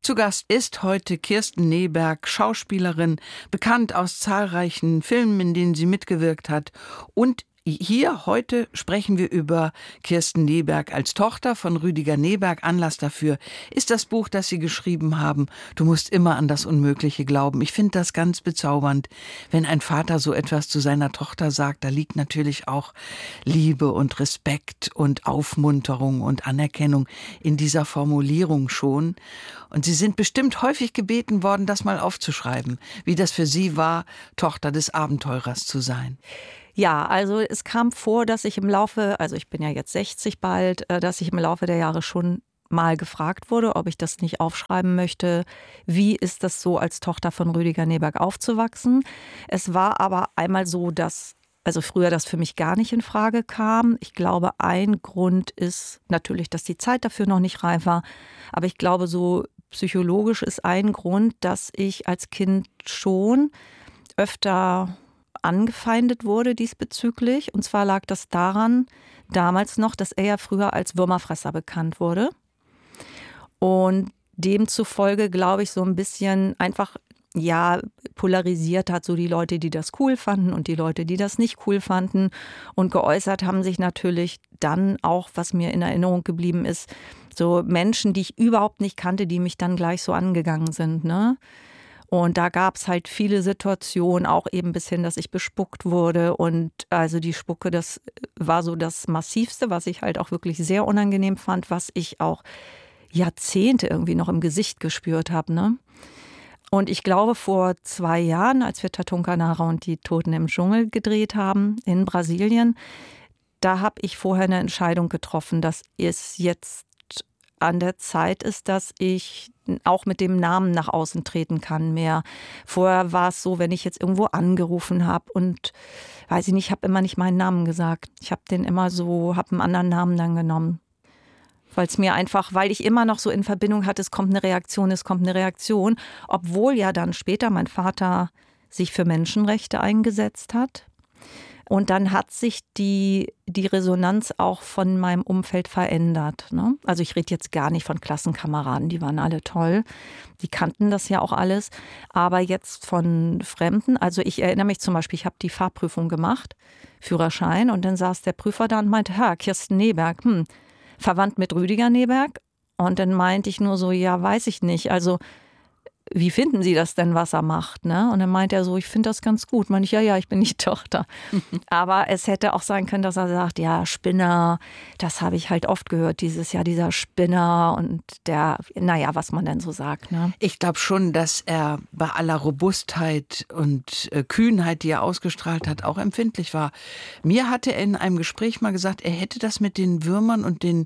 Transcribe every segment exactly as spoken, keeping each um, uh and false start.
Zu Gast ist heute Kirsten Neberg, Schauspielerin, bekannt aus zahlreichen Filmen, in denen sie mitgewirkt hat. Und hier heute sprechen wir über Kirsten Neberg als Tochter von Rüdiger Neberg. Anlass dafür ist das Buch, das Sie geschrieben haben. Du musst immer an das Unmögliche glauben. Ich finde das ganz bezaubernd, wenn ein Vater so etwas zu seiner Tochter sagt. Da liegt natürlich auch Liebe und Respekt und Aufmunterung und Anerkennung in dieser Formulierung schon. Und Sie sind bestimmt häufig gebeten worden, das mal aufzuschreiben, wie das für Sie war, Tochter des Abenteurers zu sein. Ja, also es kam vor, dass ich im Laufe, also ich bin ja jetzt sechzig bald, dass ich im Laufe der Jahre schon mal gefragt wurde, ob ich das nicht aufschreiben möchte. Wie ist das so, als Tochter von Rüdiger Neberg aufzuwachsen? Es war aber einmal so, dass, also früher das für mich gar nicht in Frage kam. Ich glaube, ein Grund ist natürlich, dass die Zeit dafür noch nicht reif war. Aber ich glaube, so psychologisch ist ein Grund, dass ich als Kind schon öfter angefeindet wurde diesbezüglich. Und zwar lag das daran, damals noch, dass er ja früher als Würmerfresser bekannt wurde. Und demzufolge, glaube ich, so ein bisschen einfach, ja, polarisiert hat, so die Leute, die das cool fanden und die Leute, die das nicht cool fanden. Und geäußert haben sich natürlich dann auch, was mir in Erinnerung geblieben ist, so Menschen, die ich überhaupt nicht kannte, die mich dann gleich so angegangen sind, ne? Und da gab es halt viele Situationen, auch eben bis hin, dass ich bespuckt wurde. Und also die Spucke, das war so das Massivste, was ich halt auch wirklich sehr unangenehm fand, was ich auch Jahrzehnte irgendwie noch im Gesicht gespürt habe, ne? Und ich glaube, vor zwei Jahren, als wir Tatunkanara und die Toten im Dschungel gedreht haben in Brasilien, da habe ich vorher eine Entscheidung getroffen, dass es jetzt an der Zeit ist, dass ich auch mit dem Namen nach außen treten kann mehr. Vorher war es so, wenn ich jetzt irgendwo angerufen habe und, weiß ich nicht, ich habe immer nicht meinen Namen gesagt. Ich habe den immer so, habe einen anderen Namen dann genommen. Weil es mir einfach, weil ich immer noch so in Verbindung hatte, es kommt eine Reaktion, es kommt eine Reaktion. Obwohl ja dann später mein Vater sich für Menschenrechte eingesetzt hat. Und dann hat sich die, die Resonanz auch von meinem Umfeld verändert, ne? Also ich rede jetzt gar nicht von Klassenkameraden, die waren alle toll. Die kannten das ja auch alles. Aber jetzt von Fremden, also ich erinnere mich zum Beispiel, ich habe die Fahrprüfung gemacht, Führerschein. Und dann saß der Prüfer da und meinte, Herr Kirsten Neberg, hm, verwandt mit Rüdiger Neberg? Und dann meinte ich nur so, ja, weiß ich nicht. Also wie finden Sie das denn, was er macht? Ne? Und dann meint er so, ich finde das ganz gut. Meine ich, ja, ja, ich bin die Tochter. Aber es hätte auch sein können, dass er sagt, ja, Spinner, das habe ich halt oft gehört dieses Jahr, dieser Spinner und der, naja, was man denn so sagt. Ne? Ich glaube schon, dass er bei aller Robustheit und äh, Kühnheit, die er ausgestrahlt hat, auch empfindlich war. Mir hatte er in einem Gespräch mal gesagt, er hätte das mit den Würmern und den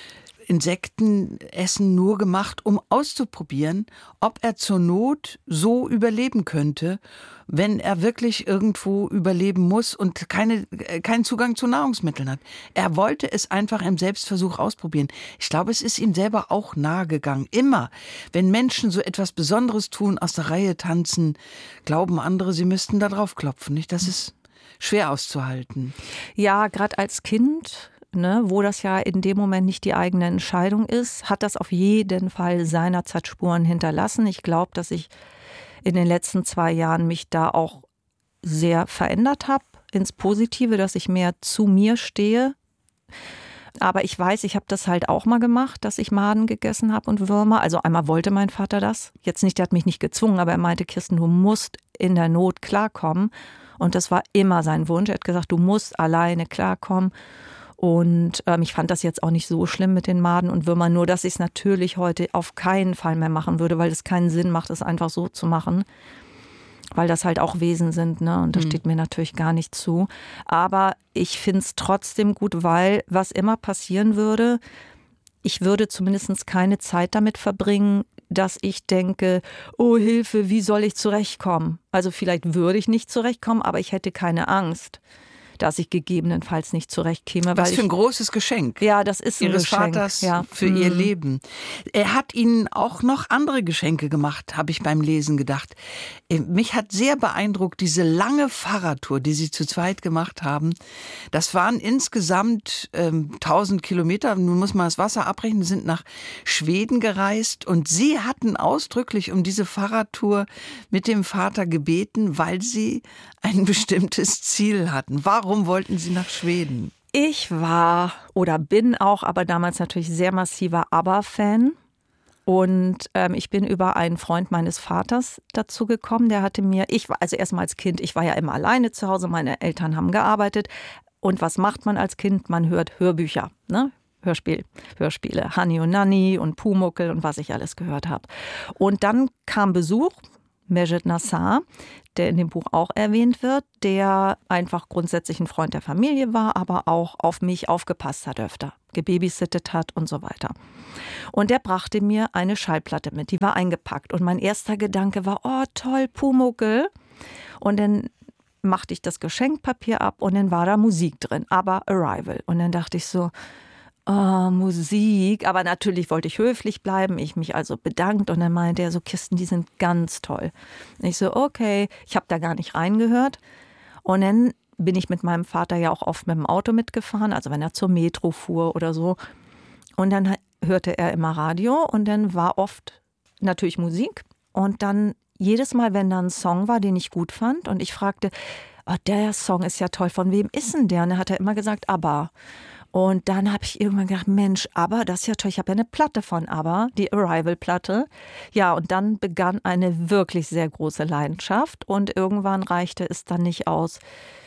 Insektenessen nur gemacht, um auszuprobieren, ob er zur Not so überleben könnte, wenn er wirklich irgendwo überleben muss und keine, keinen Zugang zu Nahrungsmitteln hat. Er wollte es einfach im Selbstversuch ausprobieren. Ich glaube, es ist ihm selber auch nahegegangen. Immer, wenn Menschen so etwas Besonderes tun, aus der Reihe tanzen, glauben andere, sie müssten da drauf klopfen. Nicht? Das ist schwer auszuhalten. Ja, gerade als Kind, ne, wo das ja in dem Moment nicht die eigene Entscheidung ist, hat das auf jeden Fall seinerzeit Spuren hinterlassen. Ich glaube, dass ich in den letzten zwei Jahren mich da auch sehr verändert habe, ins Positive, dass ich mehr zu mir stehe. Aber ich weiß, ich habe das halt auch mal gemacht, dass ich Maden gegessen habe und Würmer. Also einmal wollte mein Vater das. Jetzt nicht, der hat mich nicht gezwungen, aber er meinte, Kirsten, du musst in der Not klarkommen. Und das war immer sein Wunsch. Er hat gesagt, du musst alleine klarkommen. Und ähm, ich fand das jetzt auch nicht so schlimm mit den Maden und Würmern, nur dass ich es natürlich heute auf keinen Fall mehr machen würde, weil es keinen Sinn macht, es einfach so zu machen. Weil das halt auch Wesen sind, ne? Und das mhm. steht mir natürlich gar nicht zu. Aber ich finde es trotzdem gut, weil was immer passieren würde, ich würde zumindest keine Zeit damit verbringen, dass ich denke, oh Hilfe, wie soll ich zurechtkommen? Also vielleicht würde ich nicht zurechtkommen, aber ich hätte keine Angst. dass ich gegebenenfalls nicht zurechtkäme. Was weil für ein ich, großes Geschenk. Ja, das ist ein Ihres Geschenk. Vaters ja. für mhm. ihr Leben. Er hat Ihnen auch noch andere Geschenke gemacht, habe ich beim Lesen gedacht. Mich hat sehr beeindruckt diese lange Fahrradtour, die Sie zu zweit gemacht haben. Das waren insgesamt ähm, tausend Kilometer. Nun muss man das Wasser abrechnen, sind nach Schweden gereist. Und Sie hatten ausdrücklich um diese Fahrradtour mit dem Vater gebeten, weil Sie ein bestimmtes Ziel hatten. Warum wollten Sie nach Schweden? Ich war oder bin auch, aber damals natürlich sehr massiver ABBA-Fan. Und ähm, ich bin über einen Freund meines Vaters dazu gekommen. Der hatte mir, ich war also erstmal als Kind, ich war ja immer alleine zu Hause, meine Eltern haben gearbeitet. Und was macht man als Kind? Man hört Hörbücher, ne? Hörspiel, Hörspiele, Hani und Nanni und Pumuckl und was ich alles gehört habe. Und dann kam Besuch, Mejid Nassar, der in dem Buch auch erwähnt wird, der einfach grundsätzlich ein Freund der Familie war, aber auch auf mich aufgepasst hat öfter, gebabysittet hat und so weiter. Und der brachte mir eine Schallplatte mit, die war eingepackt. Und mein erster Gedanke war, oh toll, Pumuckl. Und dann machte ich das Geschenkpapier ab und dann war da Musik drin, aber Arrival. Und dann dachte ich so, oh, Musik. Aber natürlich wollte ich höflich bleiben. Ich mich also bedankt und dann meinte er so, Kirsten, die sind ganz toll. Und ich so, okay. Ich habe da gar nicht reingehört. Und dann bin ich mit meinem Vater ja auch oft mit dem Auto mitgefahren, also wenn er zur Metro fuhr oder so. Und dann hörte er immer Radio und dann war oft natürlich Musik. Und dann jedes Mal, wenn da ein Song war, den ich gut fand und ich fragte, oh, der Song ist ja toll, von wem ist denn der? Und dann hat er immer gesagt, ABBA. Und dann habe ich irgendwann gedacht, Mensch, ABBA, das ist ja toll. Ich habe ja eine Platte von ABBA, die Arrival-Platte. Ja, und dann begann eine wirklich sehr große Leidenschaft. Und irgendwann reichte es dann nicht aus,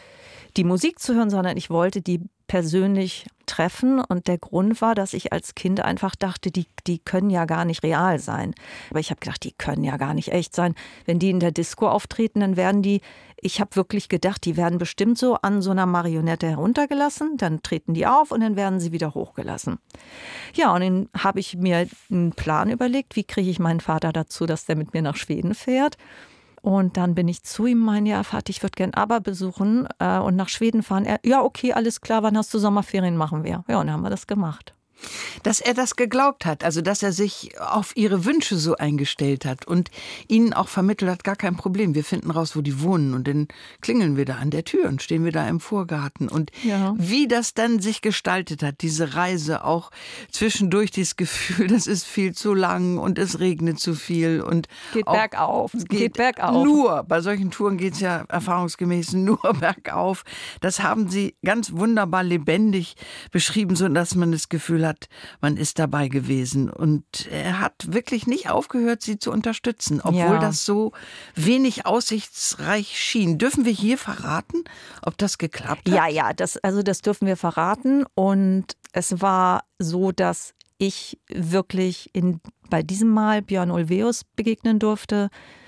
die Musik zu hören, sondern ich wollte die persönlich treffen. Und der Grund war, dass ich als Kind einfach dachte, die, die können ja gar nicht real sein. Aber ich habe gedacht, die können ja gar nicht echt sein. Wenn die in der Disco auftreten, dann werden die, ich habe wirklich gedacht, die werden bestimmt so an so einer Marionette heruntergelassen. Dann treten die auf und dann werden sie wieder hochgelassen. Ja, und dann habe ich mir einen Plan überlegt, wie kriege ich meinen Vater dazu, dass der mit mir nach Schweden fährt. Und dann bin ich zu ihm, mein ja, Vater, ich würde gern ABBA besuchen äh, und nach Schweden fahren. Er, ja, okay, alles klar, wann hast du Sommerferien, machen wir. Ja, und dann haben wir das gemacht. Dass er das geglaubt hat, also dass er sich auf ihre Wünsche so eingestellt hat und ihnen auch vermittelt hat, gar kein Problem. Wir finden raus, wo die wohnen und dann klingeln wir da an der Tür und stehen wir da im Vorgarten. Und ja. Wie das dann sich gestaltet hat, diese Reise, auch zwischendurch dieses Gefühl, das ist viel zu lang und es regnet zu viel. Und geht bergauf. Geht, geht bergauf. Nur, bei solchen Touren geht es ja erfahrungsgemäß nur bergauf. Das haben Sie ganz wunderbar lebendig beschrieben, so dass man das Gefühl hat, man ist dabei gewesen. Und er hat wirklich nicht aufgehört, sie zu unterstützen, obwohl ja. das so wenig aussichtsreich schien. Dürfen wir hier verraten, ob das geklappt hat? Ja, ja, das, also das dürfen wir verraten. Und es war so, dass ich wirklich in, bei diesem Mal Björn Ulvaeus begegnen durfte.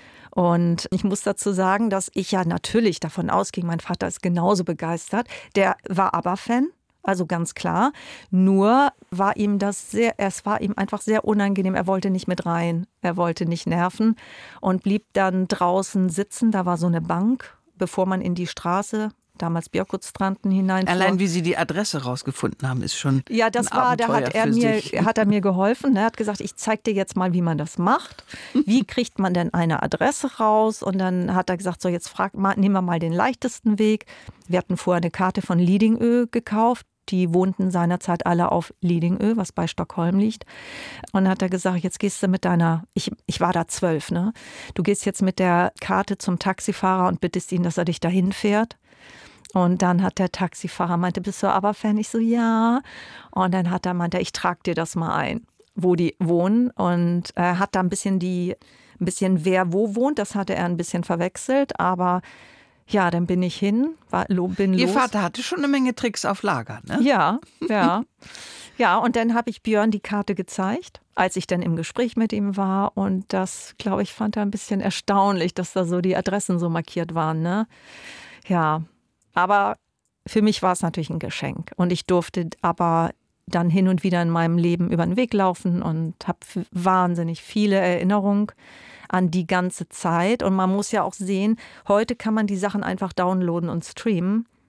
Und ich muss dazu sagen, dass ich ja natürlich davon ausging, mein Vater ist genauso begeistert. Der war ABBA-Fan. Also ganz klar, nur war ihm das sehr, es war ihm einfach sehr unangenehm. Er wollte nicht mit rein, er wollte nicht nerven und blieb dann draußen sitzen. Da war so eine Bank, bevor man in die Straße, damals Björkutstranden hinein. Allein wie Sie die Adresse rausgefunden haben, ist schon ja, das ein war, da hat er mir, sich. hat er mir geholfen. Er hat gesagt, ich zeig dir jetzt mal, wie man das macht. Wie kriegt man denn eine Adresse raus? Und dann hat er gesagt, so jetzt frag mal, nehmen wir mal den leichtesten Weg. Wir hatten vorher eine Karte von Lidingö gekauft. Die wohnten seinerzeit alle auf Lidingö, was bei Stockholm liegt. Und dann hat er gesagt, jetzt gehst du mit deiner, ich, ich war da zwölf, ne? Du gehst jetzt mit der Karte zum Taxifahrer und bittest ihn, dass er dich dahin fährt. Und dann hat der Taxifahrer meinte, bist du ABBA-Fan? Ich so, ja. Und dann hat er meinte, ich trage dir das mal ein, wo die wohnen. Und er hat da ein bisschen die, ein bisschen wer wo wohnt, das hatte er ein bisschen verwechselt, aber ja, dann bin ich hin, war, bin los. Ihr Vater hatte schon eine Menge Tricks auf Lager, ne? Ja, ja. Ja, und dann habe ich Björn die Karte gezeigt, als ich dann im Gespräch mit ihm war. Und das, glaube ich, fand er ein bisschen erstaunlich, dass da so die Adressen so markiert waren, ne? Ja, aber für mich war es natürlich ein Geschenk. Und ich durfte aber dann hin und wieder in meinem Leben über den Weg laufen und habe wahnsinnig viele Erinnerungen an die ganze Zeit. Und man muss ja auch sehen, heute kann man die Sachen einfach downloaden und streamen.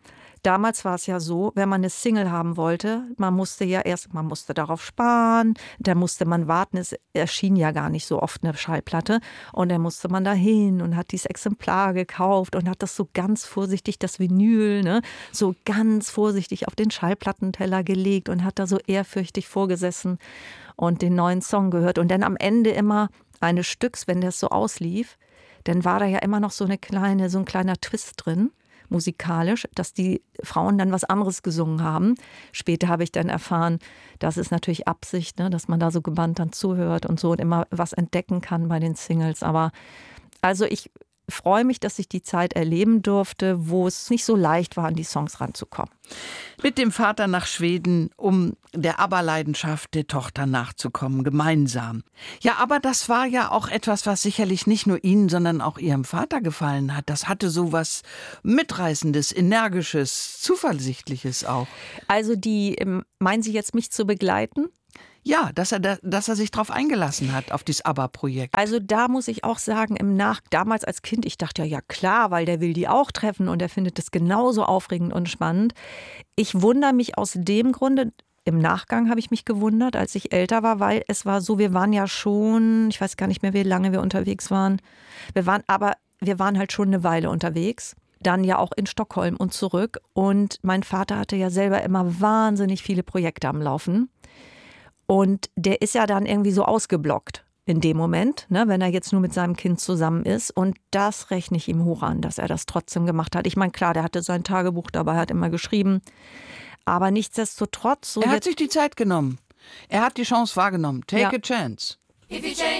damals war es ja so, wenn man eine Single haben wollte, man musste ja erst, man musste darauf sparen, da musste man warten, es erschien ja gar nicht so oft eine Schallplatte und dann musste man da hin und hat dieses Exemplar gekauft und hat das so ganz vorsichtig, das Vinyl, ne, so ganz vorsichtig auf den Schallplattenteller gelegt und hat da so ehrfürchtig vorgesessen und den neuen Song gehört und dann am Ende immer eines Stücks, wenn das so auslief, dann war da ja immer noch so eine kleine, so ein kleiner Twist drin, musikalisch, dass die Frauen dann was anderes gesungen haben. Später habe ich dann erfahren, das ist natürlich Absicht, ne, dass man da so gebannt dann zuhört und so und immer was entdecken kann bei den Singles. Aber also ich freue mich, dass ich die Zeit erleben durfte, wo es nicht so leicht war, an die Songs ranzukommen. Mit dem Vater nach Schweden, um der ABBA-Leidenschaft der Tochter nachzukommen, gemeinsam. Ja, aber das war ja auch etwas, was sicherlich nicht nur Ihnen, sondern auch Ihrem Vater gefallen hat. Das hatte so was Mitreißendes, Energisches, Zuversichtliches auch. Also die, meinen Sie jetzt mich zu begleiten? Ja, dass er, da, dass er sich darauf eingelassen hat, auf dieses ABBA-Projekt. Also da muss ich auch sagen, im Nach damals als Kind, ich dachte ja, ja klar, weil der will die auch treffen und er findet das genauso aufregend und spannend. Ich wundere mich aus dem Grunde, im Nachgang habe ich mich gewundert, als ich älter war, weil es war so, wir waren ja schon, ich weiß gar nicht mehr, wie lange wir unterwegs waren. Wir waren aber, wir waren halt schon eine Weile unterwegs. Dann ja auch in Stockholm und zurück. Und mein Vater hatte ja selber immer wahnsinnig viele Projekte am Laufen. Und der ist ja dann irgendwie so ausgeblockt in dem Moment, ne, wenn er jetzt nur mit seinem Kind zusammen ist. Und das rechne ich ihm hoch an, dass er das trotzdem gemacht hat. Ich meine, klar, der hatte sein Tagebuch dabei, hat immer geschrieben. Aber nichtsdestotrotz. So er hat sich die Zeit genommen. Er hat die Chance wahrgenommen. Take ja. a chance.